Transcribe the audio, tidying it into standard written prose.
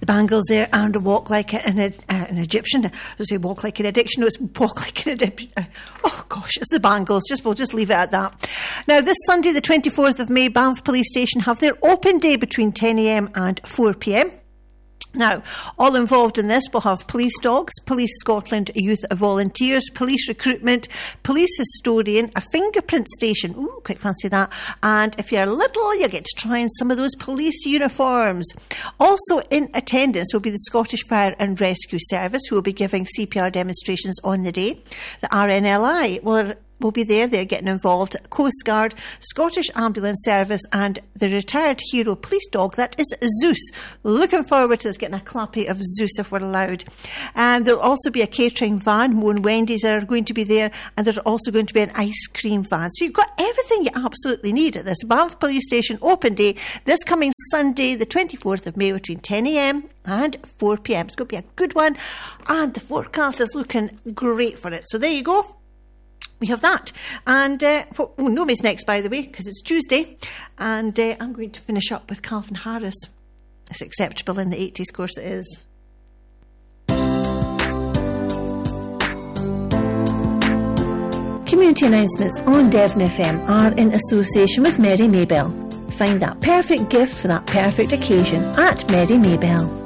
The Bangles there, and Walk Like an Egyptian. I was say Walk Like an Addiction. No, it's Walk Like an Egyptian. Oh gosh, it's the Bangles. We'll just leave it at that. Now, this Sunday, the 24th of May, Banff Police Station have their open day between 10 a.m. and 4 p.m. Now, all involved in this will have police dogs, Police Scotland youth volunteers, police recruitment, police historian, a fingerprint station, ooh, quite fancy that, and if you're little, you get to try in some of those police uniforms. Also in attendance will be the Scottish Fire and Rescue Service, who will be giving CPR demonstrations on the day. The RNLI will be there. They're getting involved. Coast Guard, Scottish Ambulance Service, and the retired hero police dog, that is Zeus. Looking forward to this, getting a clappy of Zeus if we're allowed. And there'll also be a catering van. Mo and Wendy's are going to be there, and there's also going to be an ice cream van. So you've got everything you absolutely need at this Banff Police Station open day this coming Sunday, the 24th of May, between 10 a.m. and 4 p.m. It's going to be a good one, and the forecast is looking great for it. So there you go. We have that. And Nome's next, by the way, because it's Tuesday. And I'm going to finish up with Calvin Harris. It's acceptable in the 80s, of course it is. Community announcements on Devon FM are in association with Mary Maybell. Find that perfect gift for that perfect occasion at Mary Maybell.